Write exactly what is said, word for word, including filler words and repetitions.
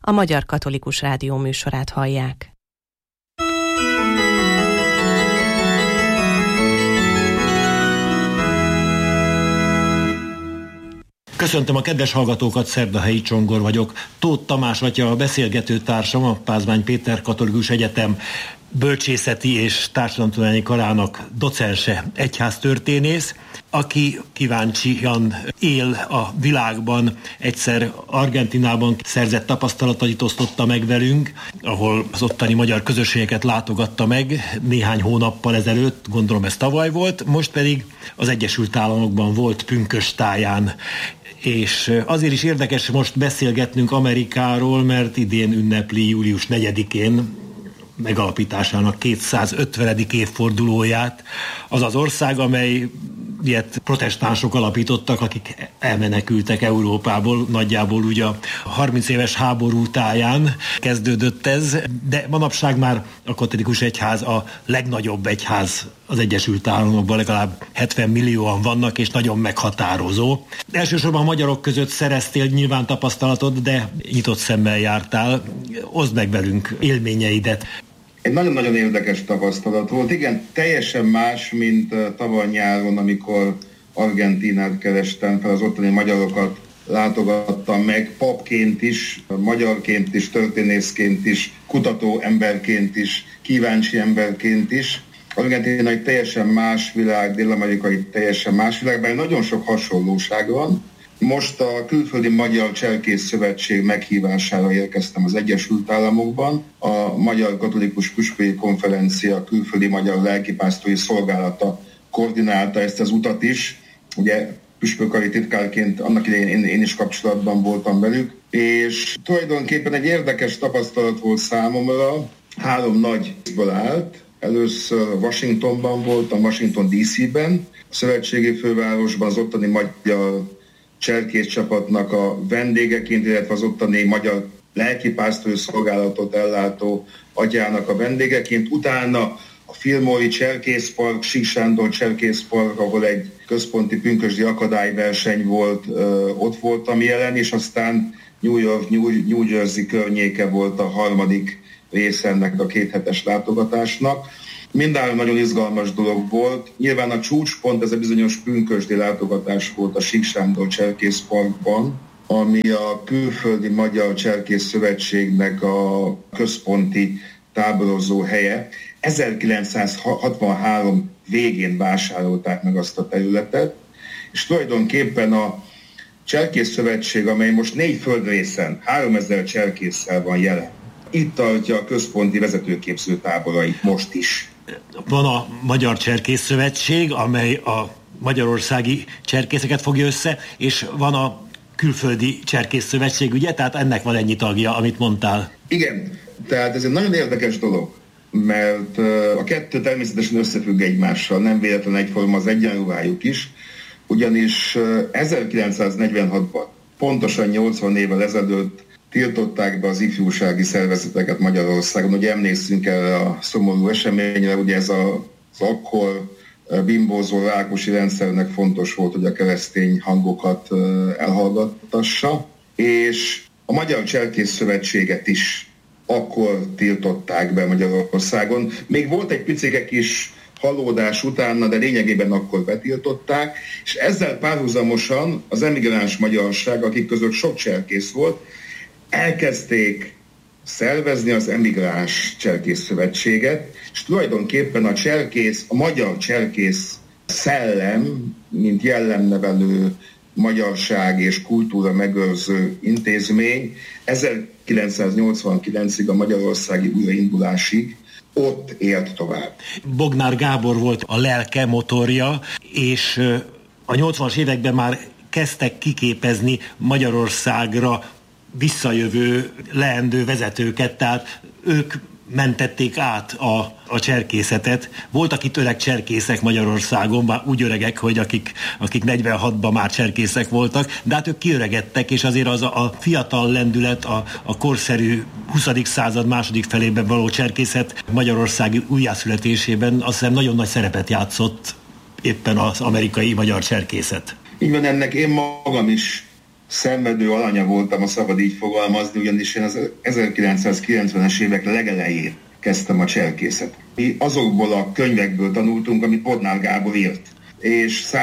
a Magyar Katolikus Rádió műsorát hallják. Köszöntöm a kedves hallgatókat, Szerdahelyi Csongor vagyok. Tóth Tamás atya a beszélgető társam, a Pázmány Péter Katolikus Egyetem bölcsészeti és társadalomtudományi karának docense, egyháztörténész, aki kíváncsian él a világban. Egyszer Argentinában szerzett tapasztalatait osztotta meg velünk, ahol az ottani magyar közösségeket látogatta meg néhány hónappal ezelőtt, gondolom ez tavaly volt, most pedig az Egyesült Államokban volt pünkösdtáján. És azért is érdekes most beszélgetnünk Amerikáról, mert idén ünnepli július negyedikén megalapításának kétszázötvenedik évfordulóját. Az az ország, amely ilyet protestánsok alapítottak, akik elmenekültek Európából, nagyjából ugye a harminc éves háború táján kezdődött ez, de manapság már a katolikus egyház a legnagyobb egyház az Egyesült Államokban, legalább hetven millióan vannak, és nagyon meghatározó. Elsősorban a magyarok között szereztél nyilván tapasztalatot, de nyitott szemmel jártál. Oszd meg velünk élményeidet. Egy nagyon-nagyon érdekes tapasztalat volt. Igen, teljesen más, mint tavaly nyáron, amikor Argentínát kerestem fel, az ottani magyarokat látogattam meg, papként is, magyarként is, történészként is, kutató emberként is, kíváncsi emberként is. Argentína egy teljesen más világ, Dél-Amerika egy teljesen más világ, bár nagyon sok hasonlóság van. Most a Külföldi Magyar Cserkész Szövetség meghívására érkeztem az Egyesült Államokban. A Magyar Katolikus Püspöki Konferencia Külföldi Magyar Lelkipásztori Szolgálata koordinálta ezt az utat is. Ugye püspökari titkárként annak idején én, én is kapcsolatban voltam velük, és tulajdonképpen egy érdekes tapasztalat volt számomra. Három nagyból állt. Először Washingtonban voltam, Washington dé cé-ben, a szövetségi fővárosban az ottani magyar cserkész csapatnak a vendégeként, illetve az ottani magyar lelkipásztori szolgálatot ellátó atyának a vendégeként. Utána a Filmori Cserkészpark, Sík Sándor Cserkészpark, ahol egy központi pünkösdi akadályverseny volt, ott voltam jelen, és aztán New York, New Jersey környéke volt a harmadik része ennek a kéthetes látogatásnak. Mindenáron nagyon izgalmas dolog volt. Nyilván a csúcspont, ez a bizonyos pünkösdi látogatás volt a Sík Sándor Cserkészparkban, ami a Külföldi Magyar Cserkész Szövetségnek a központi táborozó helye. ezerkilencszázhatvanhárom végén vásárolták meg azt a területet, és tulajdonképpen a Cserkész Szövetség, amely most négy földrészen háromezer cserkésszel van jelen, itt tartja a központi vezetőképző táborait most is. Van a Magyar Cserkész Szövetség, amely a magyarországi cserkészeket fogja össze, és van a Külföldi Cserkész Szövetség, ugye? Tehát ennek van ennyi tagja, amit mondtál. Igen, tehát ez egy nagyon érdekes dolog, mert a kettő természetesen összefügg egymással, nem véletlen egyforma az egyenruhájuk is, ugyanis ezerkilencszáznegyvenhatban, pontosan nyolcvan évvel ezelőtt tiltották be az ifjúsági szervezeteket Magyarországon. Ugye emlékszünk erre a szomorú eseményre, ugye ez a, az akkor bimbózó Rákosi rendszernek fontos volt, hogy a keresztény hangokat elhallgattassa, és a Magyar Cserkész Szövetséget is akkor tiltották be Magyarországon. Még volt egy picike kis halódás utána, de lényegében akkor betiltották, és ezzel párhuzamosan az emigráns magyarság, akik között sok cserkész volt, elkezdték szervezni az emigráns cserkész szövetséget, és tulajdonképpen a cserkész, a magyar cserkész szellem, mint jellemnevelő magyarság és kultúra megőrző intézmény ezerkilencszáznyolcvankilencig, a magyarországi újraindulásig ott élt tovább. Bognár Gábor volt a lelke, motorja, és a nyolcvanas években már kezdtek kiképezni Magyarországra visszajövő, leendő vezetőket, tehát ők mentették át a, a cserkészetet. Voltak itt öreg cserkészek Magyarországon, már úgy öregek, hogy akik, akik negyvenhatban már cserkészek voltak, de hát ők kiöregedtek, és azért az a, a fiatal lendület, a, a korszerű huszadik század második felében való cserkészet Magyarországi újjászületésében azt hiszem nagyon nagy szerepet játszott éppen az amerikai magyar cserkészet. Így van, ennek én magam is szenvedő alanya voltam, a szabad így fogalmazni, ugyanis én az ezerkilencszázkilencvenes évek legelején kezdtem a cselkészet. Mi azokból a könyvekből tanultunk, amit Bodnár Gábor írt. És